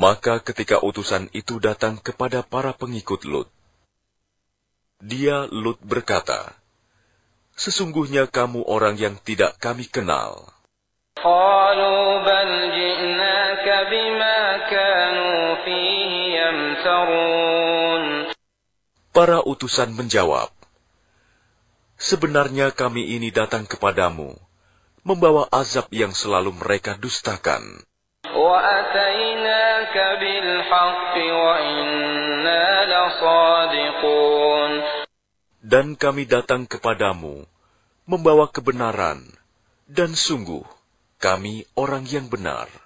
Maka ketika utusan itu datang kepada para pengikut Lut, Lut berkata, "Sesungguhnya kamu orang yang tidak kami kenal." قالوا بل جئناك بما كانوا فيه يمترون. Para utusan menjawab, "Sebenarnya kami ini datang kepadamu, membawa azab yang selalu mereka dustakan. وَأَتَيْنَاكَ بِالْحَقِّ وَإِنَّا لَصَادِقُونَ. Dan kami datang kepadamu, membawa kebenaran, dan sungguh, kami orang yang benar."